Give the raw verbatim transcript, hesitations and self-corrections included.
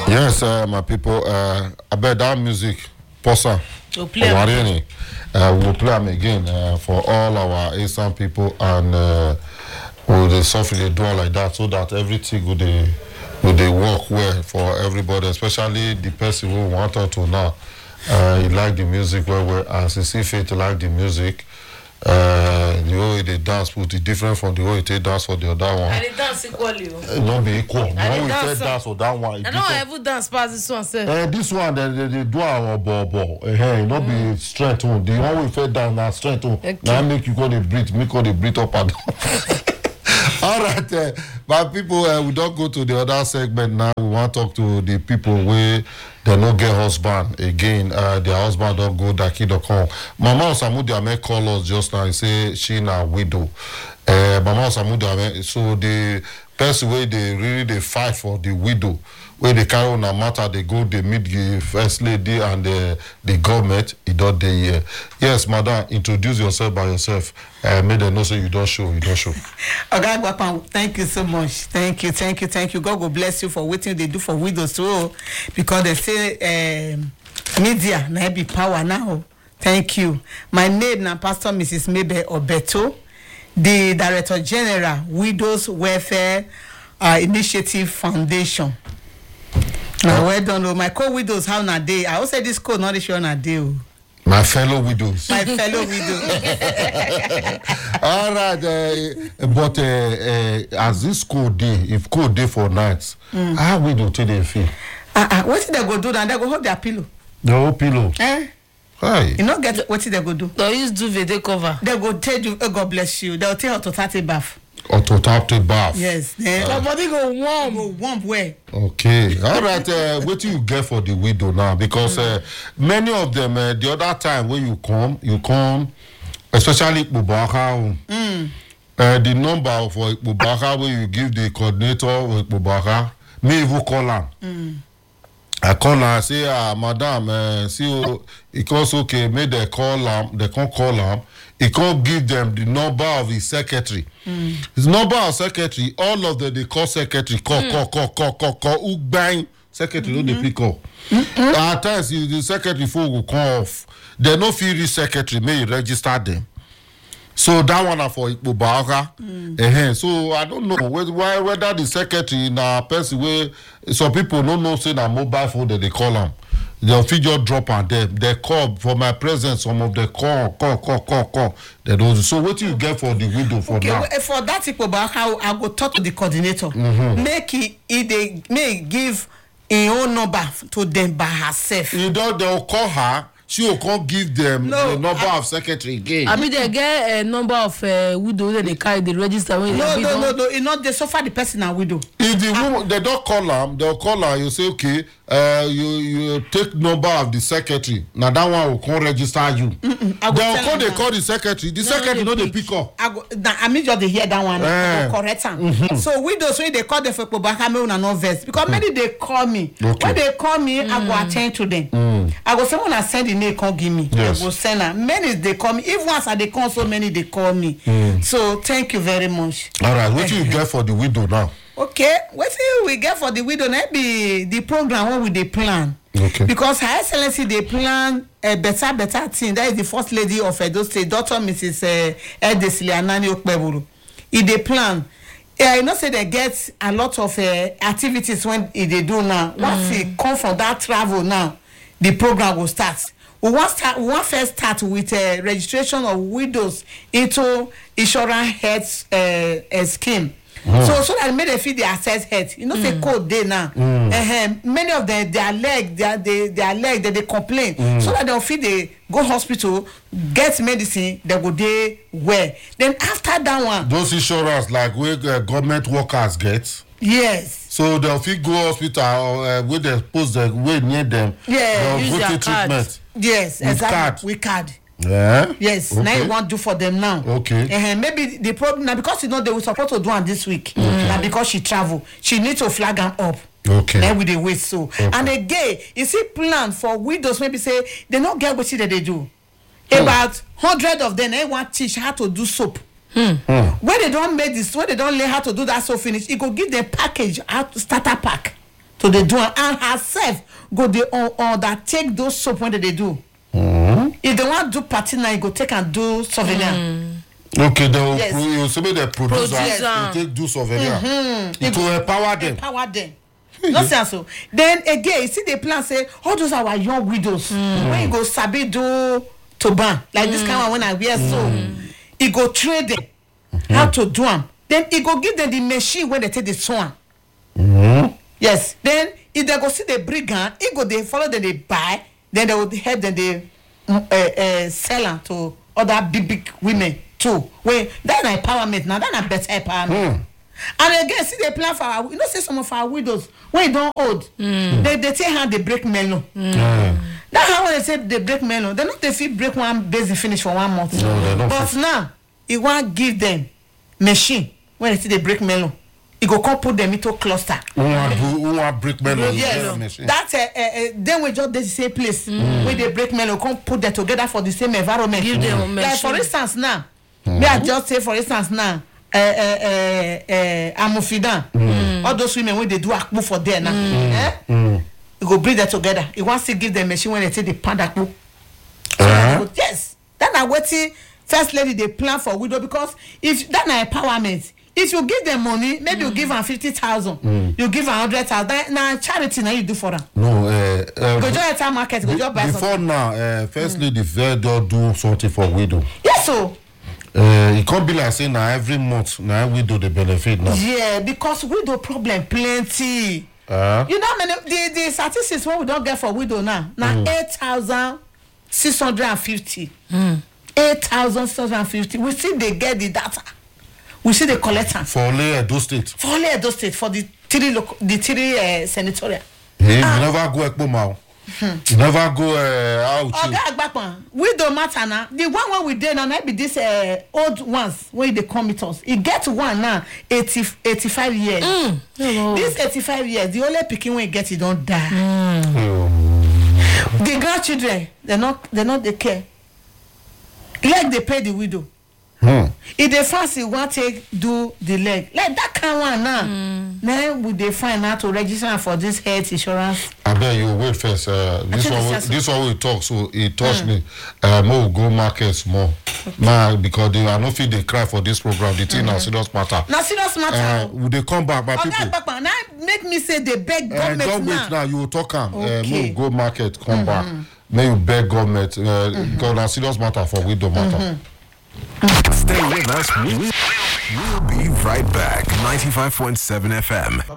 Yes, uh, my people, uh, I bet that music, Posa, We'll play uh, we'll play them again uh, for all our Asian people, and uh, we'll they softly do it like that so that everything will they, will they work well for everybody, especially the person who wanted to now. Uh, he like the music well, well, and since he fit to like the music, uh, the way they dance will be different from the way they dance for the other one. And they dance equally. Uh, not be equal. The one we dance say dance for that one. I know I ever dance past this one, sir. Uh, this one, they, they, they do our ball ball. Uh, hey, not mm. be strength on. The one we fed down now strength on. Okay. Now make you go to breathe, make you go to breathe up and down. All right, uh, my people, uh, we don't go to the other segment now. We want to talk to the people where they don't get husband again. Uh, their husband don't go daki dot com. Mama Osamudi Ame call us just now and say she na widow. Uh, Mama Osamudi Ame, so the person where they really they fight for the widow, where they carry on a matter, they go, they meet the first lady and the, the government, it don't they here. Yes, madam, introduce yourself by yourself. Uh, make them know so you don't show, you don't show. Okay, Gwapam, thank you so much. Thank you, thank you, thank you. God will bless you for waiting they do for widows too. Because they say um, media na be power now. Thank you. My name na Pastor Missus Mabel Obeto, the Director General, Widows Welfare uh, Initiative Foundation. Now, well done, oh. My co-widows, how na day? I also say this code, not this one na day. My fellow widows. My fellow widows. All right, uh, but uh, uh, as this code day, if code day for nights, mm. how widow take them feel? Uh, uh, what did they go do? And they go hold their pillow. The whole pillow. Eh? Hi. You know, get what did they go do? They use duvet, they cover. They go tell you, oh, God bless you. They'll tell you to thirty bath. Or to tap the bath. Yes. Then uh, body go warm. Go warm where? Okay. All right. Uh, what do you get for the widow now? Because mm. uh, many of them, uh, the other time when you come, you come, especially Bubaka. Mm. Uh, the number for Bubaka where you give the coordinator with Bubaka, me even call her. Mm. I call her and say, ah, madam, uh, see, because okay, make they call her, they can't call her. He can't give them the number of his secretary. Mm. His number of secretary, all of them, they call secretary, call, mm. call, call, call, call, call, who bang, secretary, mm-hmm. no, they pick up. Mm-hmm. At times, the secretary phone will call off. They no feel the secretary, may you register them. So that one for Ikubaka. Mm. Uh-huh. So I don't know whether, whether the secretary na person where some people don't know say na mobile phone that they call them. They'll just drop on them. They call for my presence. Some of the call, call, call, call, call. They don't. So what do you get for the widow for okay, that? For that Ikubaka, I go talk to the coordinator. Mm-hmm. Make he, he they may give his own number to them by herself. You know they'll call her. She will come give them no, the number I, of secretary again. I mean, they get a number of uh, widows that they carry the register. When no, no, no, no. It's not they suffer the person a widow. If the woman, they don't call them, they'll call her. You say, okay, uh, you you take number of the secretary. Now that one will come register you. They'll call, they call the secretary. The no, secretary know they pick up. I go. Now, I mean, just they hear that one. Eh. I go correct them. Mm-hmm. So widows when they call them for Pobaka, me una no vex because mm. many they call me. Okay. When they call me, mm. I go attend to them. Mm. I go someone I send the name, come give me. Yes. I go send her. Many they call me. If once I they call so many they call me. Mm. So thank you very much. All right, what do you get for the widow now? Okay, what do we get for the widow? Maybe the program what we they plan. Okay. Because Her Excellency they plan a better better thing. That is the first lady of Edo State, Doctor Missus Uh, Edesili Anani Okpebulu. If they plan. Yeah, you know, say they get a lot of uh, activities when they do now. Mm. Once they come from that travel now, the program will start. We want start. We want first start with uh, registration of widows into insurance health uh, uh, scheme. Mm. So so that make them feel the access health. You know, mm. say code day now. Mm. Uh-huh. Many of them their leg, their they, their leg, they, they complain. Mm. So that they'll feel they go hospital, get medicine, they go there where. Then after that one, those insurance like where uh, government workers get. Yes. So they'll feel go hospital uh, where they post the way near them. Yeah. Use go their to treatment. Yes, with exactly. Card. With card. Yeah. Yes. Okay. Now you want to do for them now. Okay. Uh-huh. Maybe the problem now because you know they were supposed to do it this week. Okay. Now because she travel, she need to flag them up. Okay. Then with the waste so. Okay. And again, you see plan for widows maybe say they not get what that they do. Hmm. About hundred of them they want teach how to do soap. Hmm. Hmm. When they don't make this, when they don't learn how to do that soap finish, it go give them package how to starter pack. to dey do am and herself go dey on undertake those soap wey dem dey do. Mm-hmm. If they wan do party now, you go take and do souvenir. Mm. Okay, they will Yes. pro- you say make the producer Producer. they take do souvenir. Mm-hmm. It will empower them. Empower them. No sense so. Then again, you see the plan say all those are our young widows. Mm. When you go sabi do to ban like mm. this kind of when I wear mm. so, he go train them mm-hmm. how to do them. Then he go give them the machine when they take the sew. Mm-hmm. Yes. Then if they go see the brigand, he go they follow them they buy. Then they will help them they uh, uh, sell them to other big big women too. When that na empowerment now, that na better empowerment. Mm. And again, see they plan for our, you know, say some of our widows when you don't old, mm. they they take hand they break melon. Mm. Mm. That's how when they say they break melon, they not they fit break one basic finish for one month. No, but fit. Now, you want give them machine when they see they break melon. You go come put them into cluster. Who want break melon? Yes. That's uh, uh, uh, then we just the same place mm. where they break melon, come put them together for the same environment. Give them mm. Like for instance now, mm. may I just say for instance now, uh, uh, uh, uh, Amofidan, mm. all those women when they do akpu for there now, mm. eh? mm. you go bring them together. You want to give them machine when they take the pound akpu. So uh-huh. go, yes, then I waiting. First lady they plan for widow because if that na empowerment. If you give them money, maybe mm. you give them fifty thousand. Mm. You give them hundred thousand. Now charity now you do for them. No, uh, uh, go just enter market. Go just buy before something. now, uh, first mm. lady fair don't do something for widow. Yes, so. Uh, it can't be like saying now every month now widow the benefit now. Yeah, because widow problem plenty. Uh, you know, many the the statistics what we don't get for widow now. Now mm. eight thousand six hundred and fifty. Mm. Eight thousand six hundred and fifty. We see they get the data. We see the collector for only Edo State. For only Edo State for the three local, the three uh, senatorial. Hey, ah. You never go Ekpomao. Hmm. You never go uh, out. Oga Agbakpan, we don't matter now. The one when we did now, maybe this uh, old ones when they come with us. It gets one now, eighty, eighty-five years. Mm. Oh. This eighty-five years, the only picking when you get it don't die. Mm. Mm. The grandchildren, they're not, they're not they care. Like they pay the widow. Hmm. If they fancy want to do the leg, like that kind one now, mm. then would they find out to register for this health insurance? I bet you wait first. Uh, this one, we, this one we talk, so it touched mm. me. Uh, more go markets more, okay. Ma, because they are not fit they cry for this program. The thing mm-hmm. now serious matter. Now serious matter. Uh, would they come back, my okay, people? Papa, now make me say they beg government uh, don't now. wait now. You will talk am. Okay. Uh, more go market come mm-hmm. back. May you beg government. Uh, mm-hmm. Because now serious matter for widow matter. Mm-hmm. Stay with us. We'll be right back. ninety-five point seven F M.